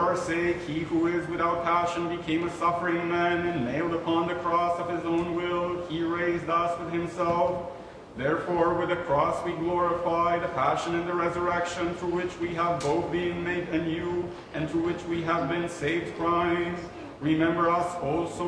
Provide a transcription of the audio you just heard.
our sake, he who is without passion became a suffering man, and nailed upon the cross of his own will, he raised us with himself. Therefore, with the cross we glorify the passion and the resurrection, through which we have both been made anew, and through which we have been saved. Christ, remember us also